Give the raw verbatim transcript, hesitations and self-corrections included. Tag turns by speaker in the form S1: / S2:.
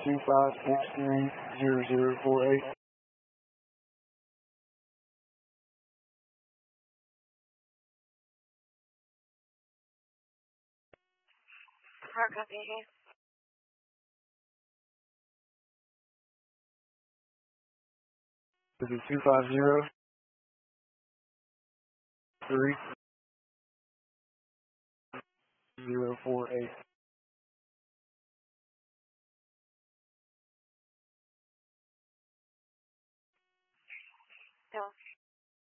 S1: two five six three zero zero four eight.
S2: Hard copy.
S1: This is two five zero three zero four eight.